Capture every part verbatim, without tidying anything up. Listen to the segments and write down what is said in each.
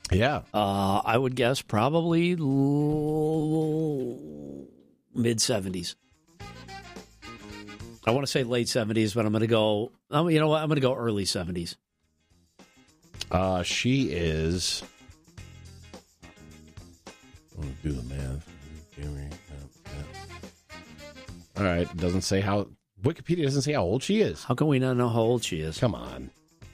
Yeah. Uh, I would guess probably mid seventies. I want to say late seventies, but I'm going to go, um, you know what, I'm going to go early seventies. Uh, she is, I'm going to do the math. All right, it doesn't say how, Wikipedia doesn't say how old she is. How can we not know how old she is? Come on.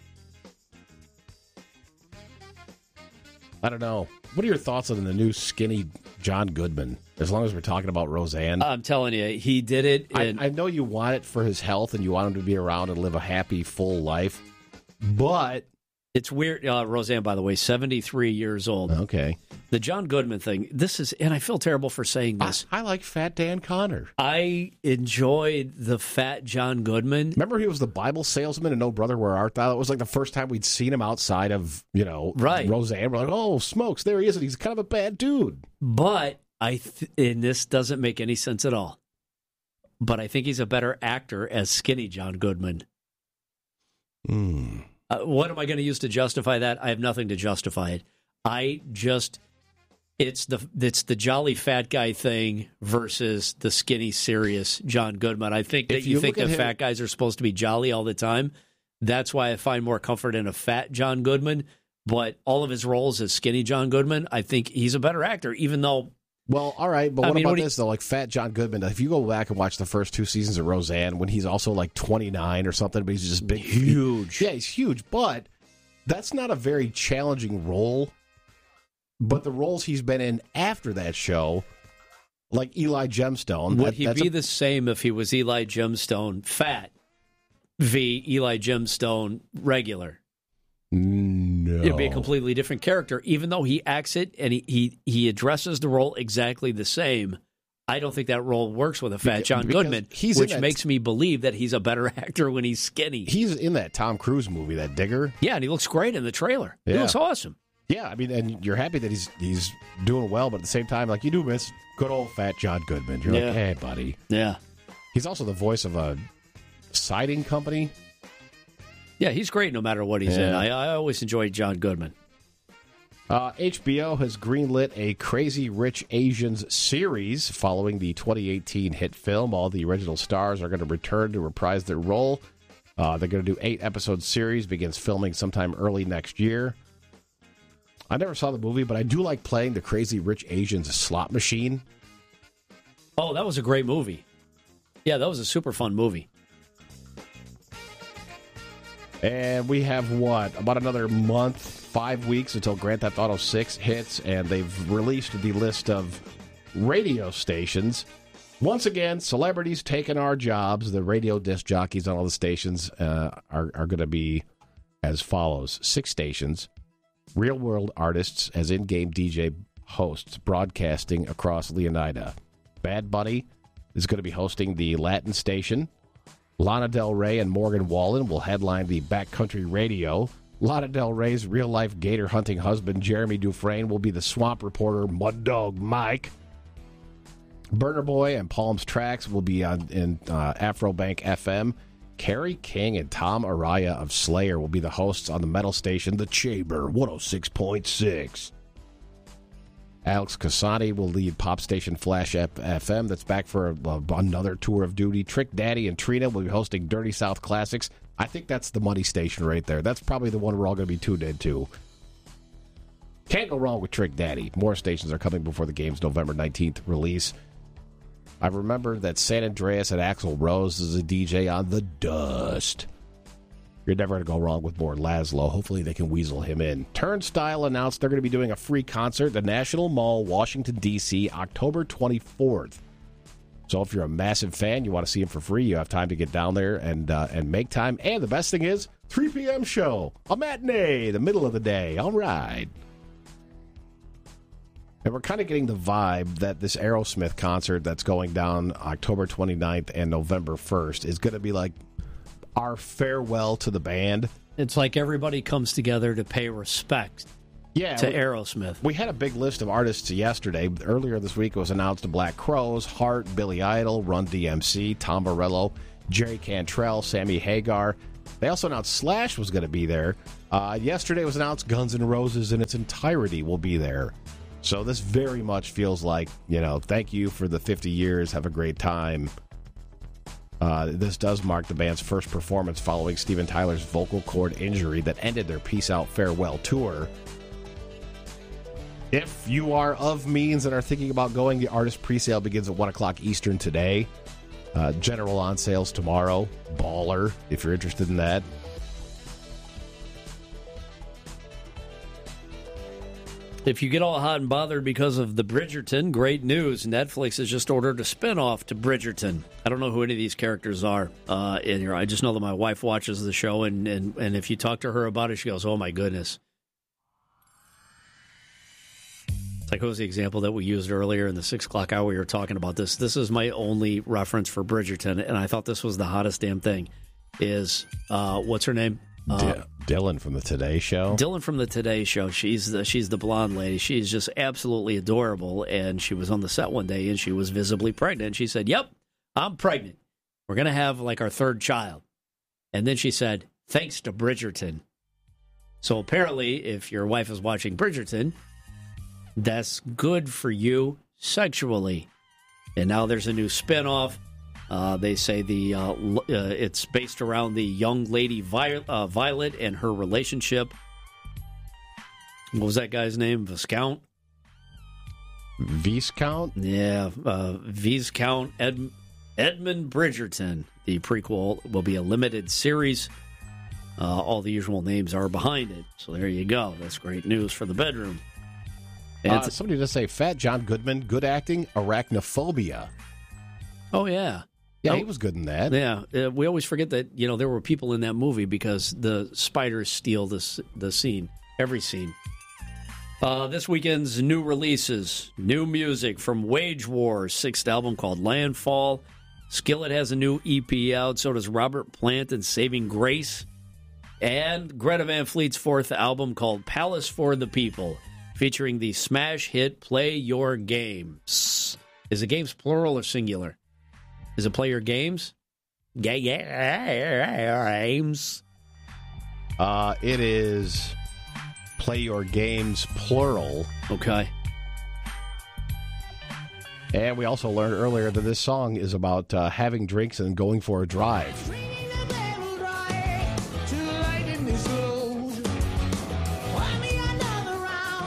I don't know. What are your thoughts on the new skinny John Goodman? As long as we're talking about Roseanne. I'm telling you, he did it. In- I, I know you want it for his health and you want him to be around and live a happy, full life. But it's weird. Uh, Roseanne, by the way, seventy-three years old. Okay. The John Goodman thing, this is, and I feel terrible for saying this. I, I like Fat Dan Connor. I enjoyed the fat John Goodman. Remember he was the Bible salesman in No Brother, Where Art Thou? It was like the first time we'd seen him outside of, you know, right. Roseanne. We're like, oh, smokes, there he is, and he's kind of a bad dude. But, I th- and this doesn't make any sense at all, but I think he's a better actor as skinny John Goodman. Hmm. Uh, what am I going to use to justify that? I have nothing to justify it. I just, it's the it's the jolly fat guy thing versus the skinny, serious John Goodman. I think that If you, you think look that at him- fat guys are supposed to be jolly all the time. That's why I find more comfort in a fat John Goodman. But all of his roles as skinny John Goodman, I think he's a better actor, even though... Well, all right, but I what mean, about what do you- this, though? Like, Fat John Goodman, if you go back and watch the first two seasons of Roseanne, when he's also like twenty-nine or something, but he's just big. Huge. Yeah, he's huge, but that's not a very challenging role. But the roles he's been in after that show, like Eli Gemstone... Would that, he that's be a, the same if he was Eli Gemstone fat v. Eli Gemstone regular? No. It'd be a completely different character, even though he acts it and he, he, he addresses the role exactly the same. I don't think that role works with a fat John Because Goodman, he's in which that- makes me believe that he's a better actor when he's skinny. He's in that Tom Cruise movie, that Digger. Yeah, and he looks great in the trailer. He Yeah. looks awesome. Yeah, I mean, and you're happy that he's he's doing well, but at the same time, like, you do miss good old fat John Goodman. You're Yeah. like, hey, buddy. Yeah. He's also the voice of a siding company. Yeah, he's great no matter what he's in. Yeah. I, I always enjoyed John Goodman. Uh, H B O has greenlit a Crazy Rich Asians series following the twenty eighteen hit film. All the original stars are going to return to reprise their role. Uh, they're going to do eight episode series, begins filming sometime early next year. I never saw the movie, but I do like playing the Crazy Rich Asians slot machine. Oh, that was a great movie. Yeah, that was a super fun movie. And we have, what, about another month, five weeks until Grand Theft Auto six hits, and they've released the list of radio stations. Once again, celebrities taking our jobs. The radio disc jockeys on all the stations uh, are, are going to be as follows. Six stations. Real-world artists as in-game D J hosts broadcasting across Leonida. Bad Bunny is going to be hosting the Latin station. Lana Del Rey and Morgan Wallen will headline the Backcountry Radio. Lana Del Rey's real-life gator hunting husband, Jeremy Dufresne, will be the swamp reporter, Mud Dog Mike. Burner Boy and Palms Tracks will be on in uh, Afrobank F M. Carrie King and Tom Araya of Slayer will be the hosts on the metal station, The Chamber, one oh six point six. Alex Casani will lead pop station Flash F M. That's back for uh, another tour of duty. Trick Daddy and Trina will be hosting Dirty South Classics. I think that's the money station right there. That's probably the one we're all going to be tuned into. Can't go wrong with Trick Daddy. More stations are coming before the game's November nineteenth release. I remember that San Andreas and Axl Rose is a D J on The Dust. You're never going to go wrong with more Laszlo. Hopefully they can weasel him in. Turnstile announced they're going to be doing a free concert at the National Mall, Washington, D C, October twenty-fourth. So if you're a massive fan, you want to see him for free, you have time to get down there and uh, and make time. And the best thing is, three p.m. show, a matinee, the middle of the day. All right. And we're kind of getting the vibe that this Aerosmith concert that's going down October twenty-ninth and November first is going to be like our farewell to the band. It's like everybody comes together to pay respect Yeah, to we, Aerosmith. we had a big list of artists yesterday. Earlier this week it was announced the Black Crowes, Heart, Billy Idol, Run D M C, Tom Morello, Jerry Cantrell, Sammy Hagar, They also announced Slash was going to be there. Uh, yesterday was announced Guns N' Roses in its entirety will be there. So this very much feels like, you know, thank you for the fifty years. Have a great time. Uh, this does mark the band's first performance following Steven Tyler's vocal cord injury that ended their Peace Out Farewell tour. If you are of means and are thinking about going, the artist presale begins at one o'clock Eastern today. Uh, general on sales tomorrow. Baller, if you're interested in that. If you get all hot and bothered because of the Bridgerton, great news. Netflix has just ordered a spinoff to Bridgerton. I don't know who any of these characters are uh, in here. I just know that my wife watches the show, and, and, and if you talk to her about it, she goes, oh, my goodness. It's like, what was the example that we used earlier in the six o'clock hour? We were talking about this. This is my only reference for Bridgerton, and I thought this was the hottest damn thing, is, uh, what's her name? Uh, D- Dylan from the Today Show. Dylan from the Today Show. She's the, she's the blonde lady. She's just absolutely adorable, and she was on the set one day, and she was visibly pregnant. She said, yep, I'm pregnant. We're going to have, like, our third child. And then she said, thanks to Bridgerton. So apparently, if your wife is watching Bridgerton, that's good for you sexually. And now there's a new spinoff. Uh, they say the uh, uh, it's based around the young lady Vi- uh, Violet and her relationship. What was that guy's name? Viscount? Viscount? Yeah, uh, Viscount Ed- Edmund Bridgerton. The prequel will be a limited series. Uh, all the usual names are behind it. So there you go. That's great news for the bedroom. Uh, somebody just say, Fat John Goodman, good acting, Arachnophobia. Oh, yeah. Yeah, oh, he was good in that. Yeah. Uh, we always forget that, you know, there were people in that movie because the spiders steal the, the scene, every scene. Uh, this weekend's new releases, new music from Wage War, sixth album called Landfall. Skillet has a new E P out, so does Robert Plant and Saving Grace. And Greta Van Fleet's fourth album called Palace for the People, featuring the smash hit Play Your Games. Is it games plural or singular? Is it Play Your Games? Games. Uh, it is Play Your Games plural. Okay. And we also learned earlier that this song is about uh, having drinks and going for a drive.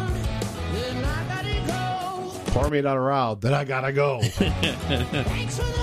Pour me another round, then I gotta go.